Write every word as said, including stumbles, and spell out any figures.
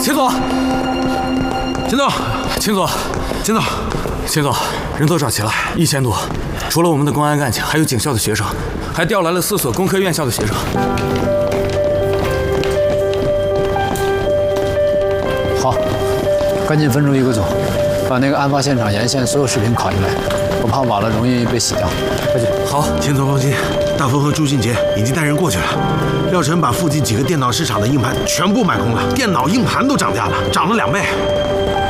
秦总， 秦总， 秦总， 秦总， 秦总，人都找齐了，一千多，除了我们的公安干警，还有警校的学生，还调来了四所工科院校的学生。 好，赶紧分出一个组，把那个案发现场沿线所有视频拷进来，我怕晚了容易被洗掉。快去。 好， 秦总放心，大峰和朱俊杰已经带人过去了。廖晨把附近几个电脑市场的硬盘全部买空了，电脑硬盘都涨价了，涨了两倍。